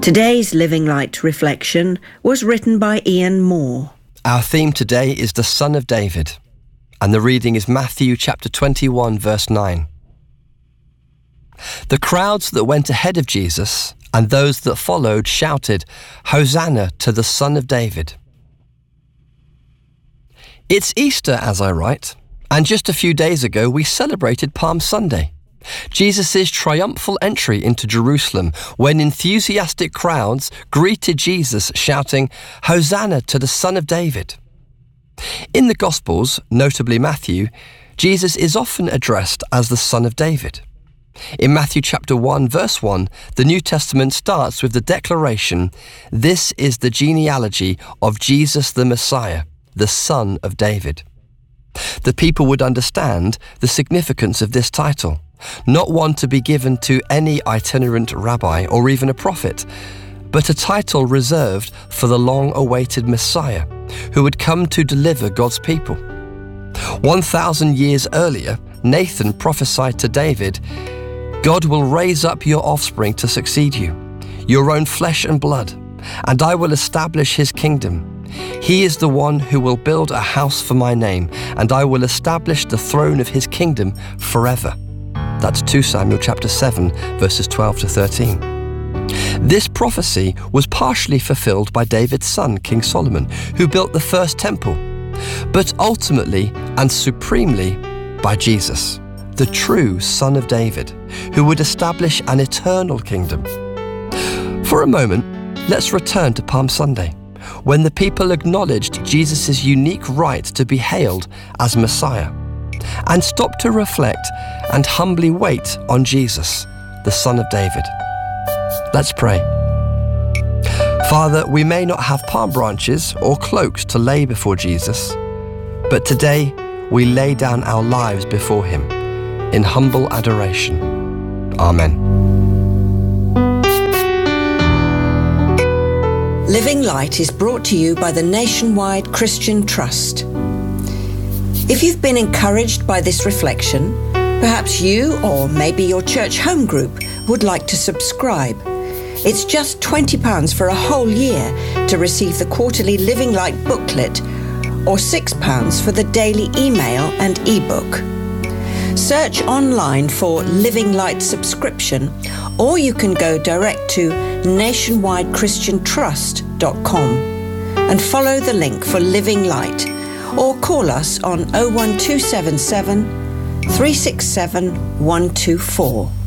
Today's Living Light reflection was written by Ian Moore. Our theme today is the Son of David, and the reading is Matthew chapter 21, verse 9. The crowds that went ahead of Jesus and those that followed shouted, "Hosanna to the Son of David." It's Easter as I write, and just a few days ago we celebrated Palm Sunday, Jesus' triumphal entry into Jerusalem when enthusiastic crowds greeted Jesus shouting, "Hosanna to the Son of David." In the Gospels, notably Matthew, Jesus is often addressed as the Son of David. In Matthew chapter 1, verse 1, the New Testament starts with the declaration, "This is the genealogy of Jesus the Messiah, the Son of David." The people would understand the significance of this title, not one to be given to any itinerant rabbi or even a prophet, but a title reserved for the long-awaited Messiah who would come to deliver God's people. 1,000 years earlier, Nathan prophesied to David, "God will raise up your offspring to succeed you, your own flesh and blood, and I will establish his kingdom. He is the one who will build a house for my name, and I will establish the throne of his kingdom forever." That's 2 Samuel chapter 7, verses 12 to 13. This prophecy was partially fulfilled by David's son, King Solomon, who built the first temple, but ultimately and supremely by Jesus, the true Son of David, who would establish an eternal kingdom. For a moment, let's return to Palm Sunday, when the people acknowledged Jesus' unique right to be hailed as Messiah, and stop to reflect and humbly wait on Jesus, the Son of David. Let's pray. Father, we may not have palm branches or cloaks to lay before Jesus, but today we lay down our lives before him in humble adoration. Amen. Living Light is brought to you by the Nationwide Christian Trust. If you've been encouraged by this reflection, perhaps you or maybe your church home group would like to subscribe. It's just £20 for a whole year to receive the quarterly Living Light booklet, or £6 for the daily email and ebook. Search online for Living Light subscription, or you can go direct to nationwidechristiantrust.com and follow the link for Living Light, or call us on 01277 367 124.